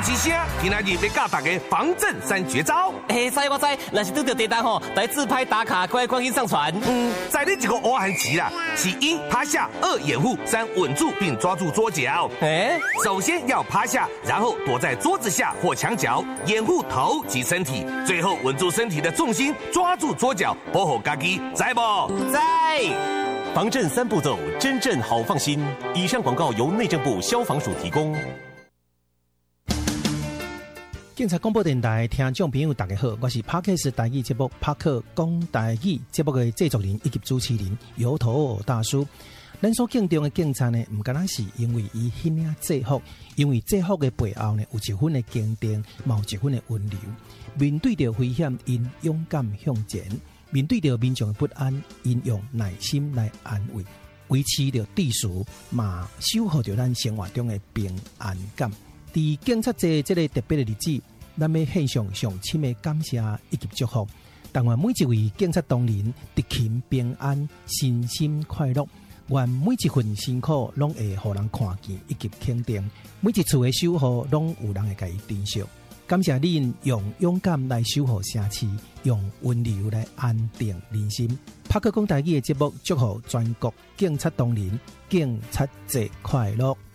之声，今仔日要教大家防震3绝招。 知我知，若是拄到地震吼，来自拍打卡，快紧上传。 在你这个挖汉棋啦，是1趴下，2掩护，3稳住并抓住桌角。首先要趴下，然后躲在桌子下或墙角，掩护头及身体，最后稳住身体的重心，抓住桌角，保护家己，知不？ 知。 防震3步骤，真正好放心。以上广告由内政部消防署提供。 警察广播电台听众朋友大家好，我是 Podcast 台语节目帕克讲台语节目的制作人以及主持人油头大叔。咱所敬重的警察呢，不单单是因为伊迄领制服，因为制服的背后呢，有一份的坚定，有一份的温柔。面对着危险，因勇敢向前；面对着民众的不安，因用耐心来安慰，维持着秩序，嘛守护着咱生活中的平安感。在警察节这个特别的日子，咱要献上上深的感谢以及祝福。但愿每一位警察同仁得勤平安，身心快乐。愿每一份辛苦拢会互人看见以及肯定，每一次的守护拢有人会甲伊珍惜。感谢恁用勇敢来守护城市，用温柔来安定人心。帕克讲台语的节目，祝福全国警察同仁警察节快乐。